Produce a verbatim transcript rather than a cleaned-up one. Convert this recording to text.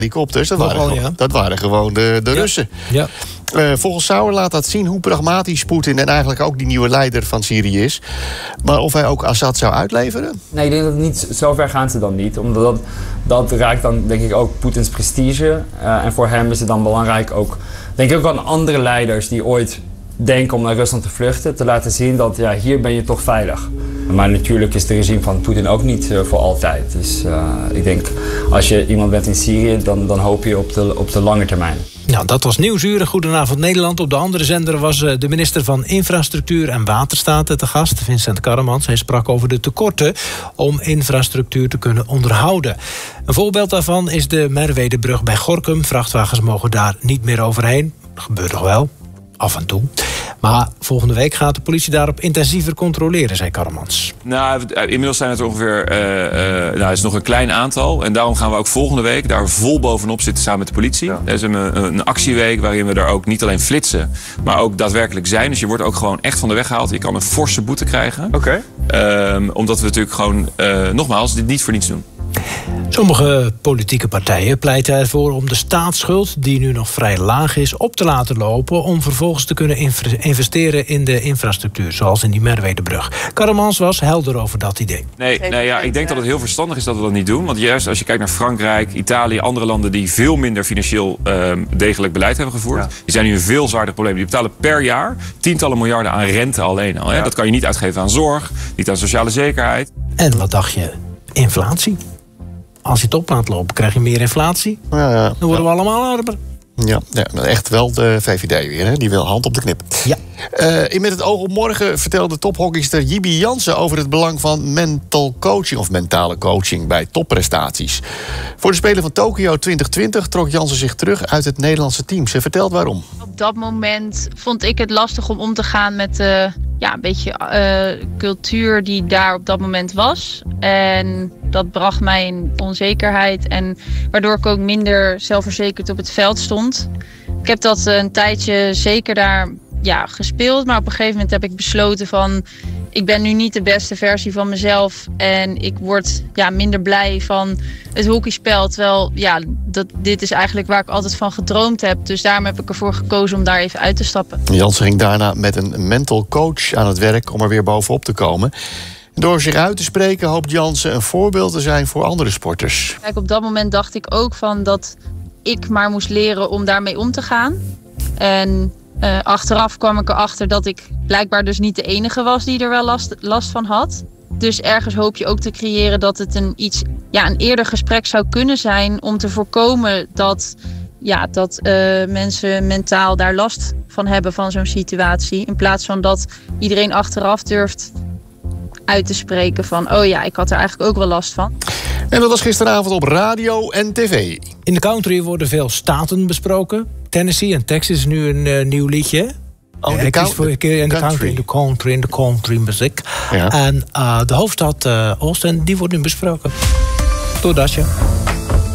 helikopters, dat waren, Nogal, gewoon, ja. dat waren gewoon de, de Ja. Russen. Ja. Uh, volgens Sauer laat dat zien hoe pragmatisch Poetin en eigenlijk ook die nieuwe leider van Syrië is. Maar of hij ook Assad zou uitleveren? Nee, ik denk dat het niet zo ver gaan ze dan niet. Omdat dat, dat raakt dan denk ik ook Poetins prestige. Uh, en voor hem is het dan belangrijk ook, denk ik ook aan andere leiders die ooit denken om naar Rusland te vluchten, te laten zien dat ja, hier ben je toch veilig. Maar natuurlijk is het regime van Poetin ook niet uh, voor altijd. Dus uh, ik denk, als je iemand bent in Syrië, dan, dan hoop je op de, op de lange termijn. Nou, dat was Nieuwsuur. Goedenavond Nederland. Op de andere zender was de minister van Infrastructuur en Waterstaat te gast, Vincent Karremans. Hij sprak over de tekorten om infrastructuur te kunnen onderhouden. Een voorbeeld daarvan is de Merwedebrug bij Gorinchem. Vrachtwagens mogen daar niet meer overheen. Dat gebeurt nog wel. Af en toe. Maar volgende week gaat de politie daarop intensiever controleren, zei Karremans. Nou, inmiddels zijn het er ongeveer, uh, uh, nou, het is nog een klein aantal. En daarom gaan we ook volgende week daar vol bovenop zitten samen met de politie. Ja. Er is een, een actieweek waarin we er ook niet alleen flitsen, maar ook daadwerkelijk zijn. Dus je wordt ook gewoon echt van de weg gehaald. Je kan een forse boete krijgen. Oké. Okay. Um, omdat we natuurlijk gewoon, uh, nogmaals, dit niet voor niets doen. Sommige politieke partijen pleiten ervoor om de staatsschuld, die nu nog vrij laag is, op te laten lopen om vervolgens te kunnen investeren in de infrastructuur, zoals in die Merwedebrug. Karremans was helder over dat idee. Nee, nee ja, ik denk dat het heel verstandig is dat we dat niet doen. Want juist als je kijkt naar Frankrijk, Italië, andere landen die veel minder financieel uh, degelijk beleid hebben gevoerd, ja. die zijn nu een veel zwaarder probleem. Die betalen per jaar tientallen miljarden aan rente alleen al. Hè? Ja. Dat kan je niet uitgeven aan zorg, niet aan sociale zekerheid. En wat dacht je? Inflatie. Als je het op laat lopen, krijg je meer inflatie. Ja, ja. Dan worden ja. we allemaal armer. Ja, ja, echt wel de V V D weer, hè? Die wil hand op de knip. Ja. Uh, in Met het oog op morgen vertelde tophockeyster Jibi Jansen over het belang van mental coaching of mentale coaching bij topprestaties. Voor de Spelen van Tokio twintig twintig trok Jansen zich terug uit het Nederlandse team. Ze vertelt waarom. Op dat moment vond ik het lastig om om te gaan met uh, ja, een beetje uh, cultuur die daar op dat moment was. En dat bracht mij in onzekerheid en waardoor ik ook minder zelfverzekerd op het veld stond. Ik heb dat een tijdje zeker daar ja, gespeeld, maar op een gegeven moment heb ik besloten van ik ben nu niet de beste versie van mezelf en ik word ja, minder blij van het hockeyspel. Terwijl ja, dat, dit is eigenlijk waar ik altijd van gedroomd heb. Dus daarom heb ik ervoor gekozen om daar even uit te stappen. Jansen ging daarna met een mental coach aan het werk om er weer bovenop te komen. Door zich uit te spreken hoopt Jansen een voorbeeld te zijn voor andere sporters. Kijk, op dat moment dacht ik ook van dat ik maar moest leren om daarmee om te gaan. En uh, achteraf kwam ik erachter dat ik blijkbaar dus niet de enige was die er wel last, last van had. Dus ergens hoop je ook te creëren dat het een, iets, ja, een eerder gesprek zou kunnen zijn om te voorkomen dat, ja, dat uh, mensen mentaal daar last van hebben van zo'n situatie. In plaats van dat iedereen achteraf durft uit te spreken van oh ja, ik had er eigenlijk ook wel last van. En dat was gisteravond op radio en tv. In de country worden veel staten besproken. Tennessee en Texas is nu een uh, nieuw liedje. Oh, ik kies voor een keer in de country, in de country, in de country muziek. Ja. En uh, de hoofdstad uh, Austin, die wordt nu besproken. Door Dasje.